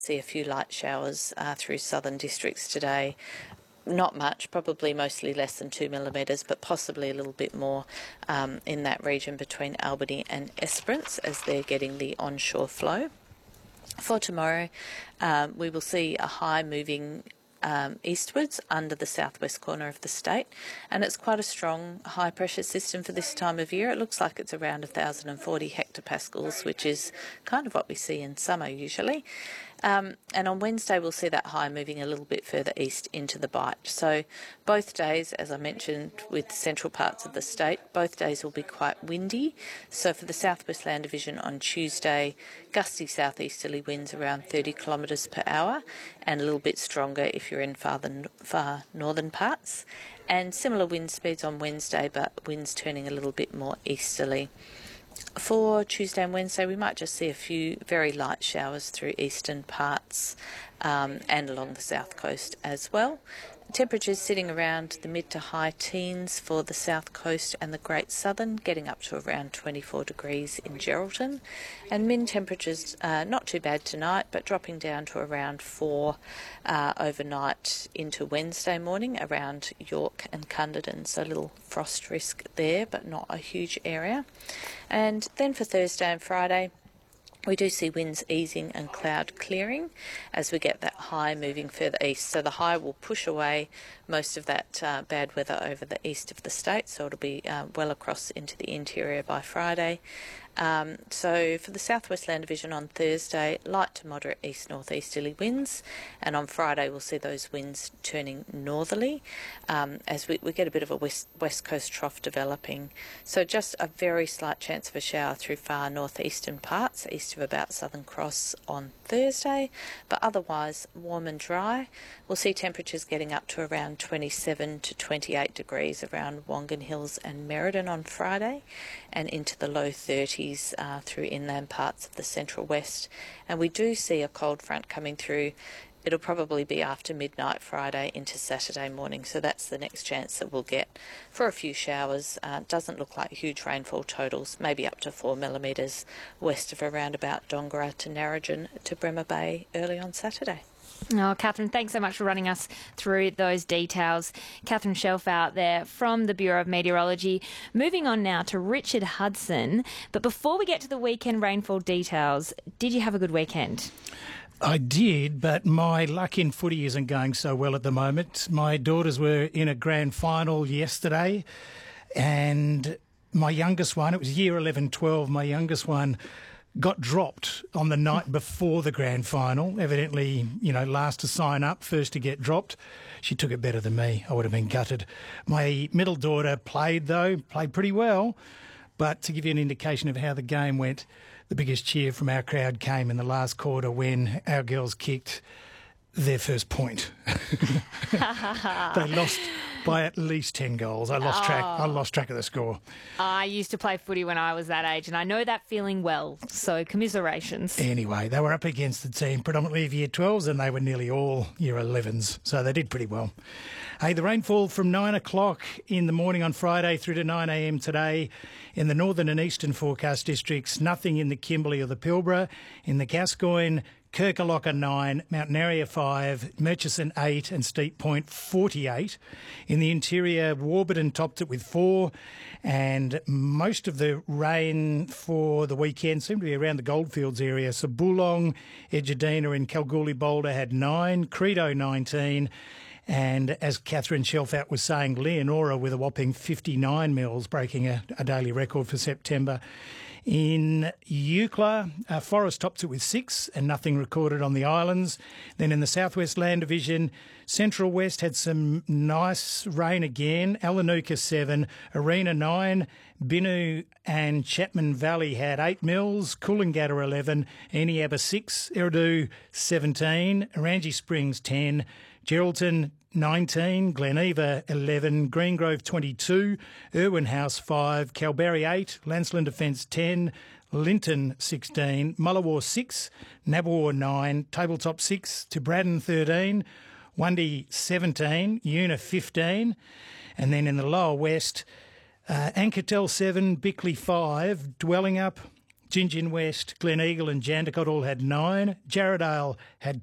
See a few light showers through southern districts today. Not much, probably mostly less than 2 millimetres, but possibly a little bit more in that region between Albany and Esperance as they're getting the onshore flow. For tomorrow, we will see a high moving eastwards under the southwest corner of the state, and it's quite a strong high pressure system for this time of year. It looks like it's around 1,040 hectopascals, which is kind of what we see in summer usually. And on Wednesday, we'll see that high moving a little bit further east into the Bight. So both days, as I mentioned, with central parts of the state, both days will be quite windy. So for the Southwest Land Division on Tuesday, gusty southeasterly winds around 30 kilometres per hour and a little bit stronger if you're in far northern parts. And similar wind speeds on Wednesday, but winds turning a little bit more easterly. For Tuesday and Wednesday, we might just see a few very light showers through eastern parts and along the south coast as well. Temperatures sitting around the mid to high teens for the south coast and the Great Southern, getting up to around 24 degrees in Geraldton. And min temperatures not too bad tonight, but dropping down to around 4 overnight into Wednesday morning around York and Cunderdin. So a little frost risk there, but not a huge area. And then for Thursday and Friday, we do see winds easing and cloud clearing as we get that high moving further east. So the high will push away most of that bad weather over the east of the state, so it'll be well across into the interior by Friday. So for the Southwest Land Division on Thursday, light to moderate east-northeasterly winds, and on Friday we'll see those winds turning northerly as we get a bit of a west coast trough developing. So just a very slight chance of a shower through far northeastern parts, east of about Southern Cross on Thursday, but otherwise warm and dry. We'll see temperatures getting up to around 27 to 28 degrees around Wongan Hills and Merredin on Friday, and into the low 30s through inland parts of the central west. And we do see a cold front coming through. It'll probably be after midnight Friday into Saturday morning, so that's the next chance that we'll get for a few showers. Doesn't look like huge rainfall totals, maybe up to 4 millimetres west of around about Dongara to Narrogin to Bremer Bay early on Saturday. Oh, Catherine, thanks so much for running us through those details. Catherine Shelf out there from the Bureau of Meteorology. Moving on now to Richard Hudson. But before we get to the weekend rainfall details, did you have a good weekend? I did, but my luck in footy isn't going so well at the moment. My daughters were in a grand final yesterday, and my youngest one, it was year 11-12, my youngest one got dropped on the night before the grand final. Evidently, last to sign up, first to get dropped. She took it better than me. I would have been gutted. My middle daughter played pretty well. But to give you an indication of how the game went, the biggest cheer from our crowd came in the last quarter when our girls kicked their first point. They lost by at least 10 goals. I lost track of the score. I used to play footy when I was that age, and I know that feeling well, so commiserations. Anyway, they were up against the team predominantly of Year 12s, and they were nearly all Year 11s, so they did pretty well. Hey, the rainfall from 9 o'clock in the morning on Friday through to 9 a.m. today in the northern and eastern forecast districts, nothing in the Kimberley or the Pilbara, in the Gascoyne, Kirkalocka 9, Mountain Area 5, Murchison 8 and Steep Point 48. In the interior, Warburton topped it with 4, and most of the rain for the weekend seemed to be around the Goldfields area. So Boolong, Edgedina and Kalgoorlie Boulder had 9, Credo 19, and as Catherine Shelfout was saying, Leonora with a whopping 59 mils, breaking a daily record for September. In Eucla, Forest topped it with 6 and nothing recorded on the islands. Then in the Southwest Land Division, Central West had some nice rain again. Alanuka 7, Arena 9, Binu and Chapman Valley had 8 mils, Coolangatta 11, Eneabba 6, Eridu 17, Orangi Springs 10, Geraldton 19, Gleneva 11, Greengrove 22, Irwin House 5, Kalbarri 8, Lancelin Defence 10, Linton 16, Mullawar 6, Nabawar 9, Tabletop 6, Braddon 13, Wundy 17, Una 15, and then in the lower west, Anketel 7, Bickley 5, Dwellingup Gingin West, Gleneagle and Jandakot all had 9. Jarrahdale had